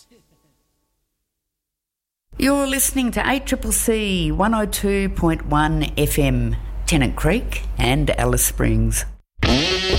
You're listening to ACCC 102.1 FM, Tennant Creek and Alice Springs.